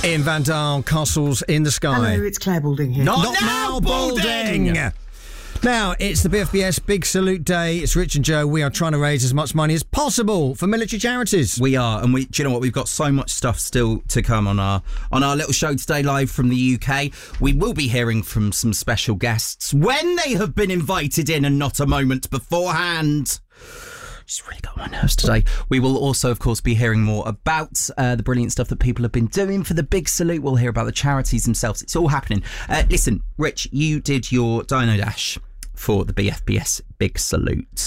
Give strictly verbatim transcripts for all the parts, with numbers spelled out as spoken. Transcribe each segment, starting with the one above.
Ian Van Dahl, Castles in the Sky. Hello, it's Claire Balding here. Not, Not now, now, Balding! Balding! Now, it's the B F B S Big Salute Day. It's Rich and Joe. We are trying to raise as much money as possible for military charities. We are, and we. Do you know what? We've got so much stuff still to come on our on our little show today, live from the U K. We will be hearing from some special guests when they have been invited in, and not a moment beforehand. Just really got on my nerves today. We will also, of course, be hearing more about uh, the brilliant stuff that people have been doing for the Big Salute. We'll hear about the charities themselves. It's all happening. Uh, listen, Rich, you did your Dino Dash for the B F B S Big Salute.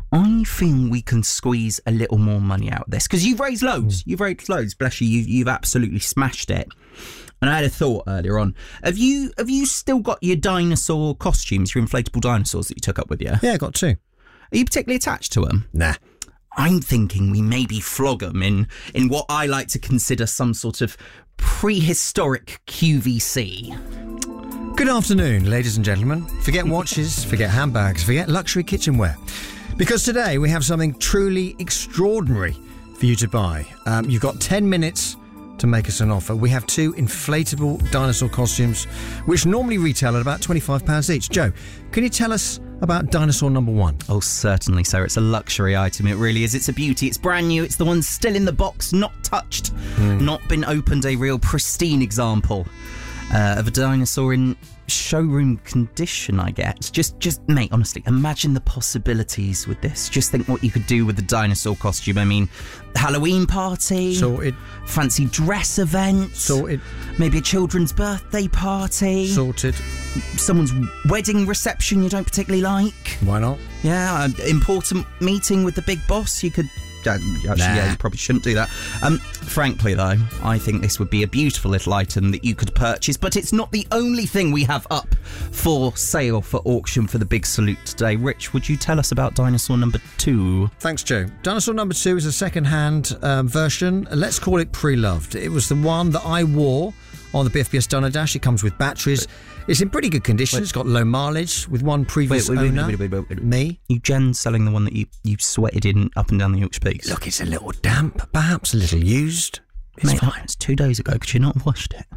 I think we can squeeze a little more money out of this because you've raised loads. Mm. You've raised loads. Bless you. You've, you've absolutely smashed it. And I had a thought earlier on. Have you have you still got your dinosaur costumes, your inflatable dinosaurs that you took up with you? Yeah, I got two. Are you particularly attached to them? Nah. I'm thinking we maybe flog them in, in what I like to consider some sort of prehistoric Q V C. Good afternoon, ladies and gentlemen. Forget watches, forget handbags, forget luxury kitchenware. Because today we have something truly extraordinary for you to buy. Um, you've got ten minutes to make us an offer. We have two inflatable dinosaur costumes, which normally retail at about twenty-five pounds each. Joe, can you tell us about dinosaur number one? Oh, certainly, sir. It's a luxury item. It really is. It's a beauty. It's brand new. It's the one still in the box, not touched, mm. not been opened. A real pristine example uh, of a dinosaur in showroom condition, I guess. Just, just, mate, honestly, imagine the possibilities with this. Just think what you could do with the dinosaur costume. I mean, Halloween party. Sorted. Fancy dress event. Sorted. Maybe a children's birthday party. Sorted. Someone's wedding reception you don't particularly like. Why not? Yeah, an important meeting with the big boss. You could... Uh, actually, nah. yeah, you probably shouldn't do that. Um, frankly, though, I think this would be a beautiful little item that you could purchase, but it's not the only thing we have up for sale for auction for the Big Salute today. Rich, would you tell us about dinosaur number two? Thanks, Joe. Dinosaur number two is a second-hand um, version. Let's call it pre-loved. It was the one that I wore on the B F B S Dino Dash. It comes with batteries. It's in pretty good condition. Wait. It's got low mileage with one previous wait, wait, owner. Wait, wait, wait, wait, wait. Me? You Jen selling the one that you, you sweated in up and down the Yorkshire Peaks? Look, it's a little damp, perhaps a little used. It's Mate, fine. It's two days ago. Could you not have washed it?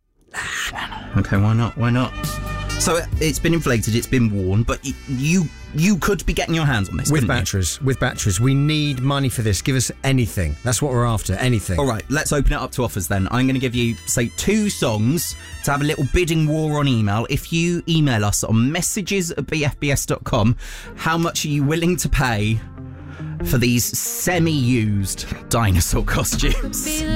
Okay, why not? Why not? So it, it's been inflated, it's been worn, but you, you you could be getting your hands on this, with couldn't batteries. you? With batteries, we need money for this. Give us anything. That's what we're after. Anything. All right, let's open it up to offers then. I'm going to give you, say, two songs to have a little bidding war on email. If you email us on messages at b f b s dot com, how much are you willing to pay for these semi-used dinosaur costumes?